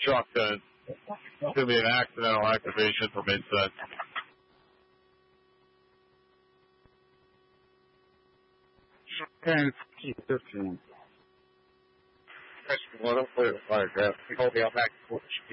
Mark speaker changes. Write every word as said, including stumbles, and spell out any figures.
Speaker 1: truck, then it's going to be an accidental activation from inside.
Speaker 2: ten, fifteen.
Speaker 3: Press one up for the fire draft. We hold the back.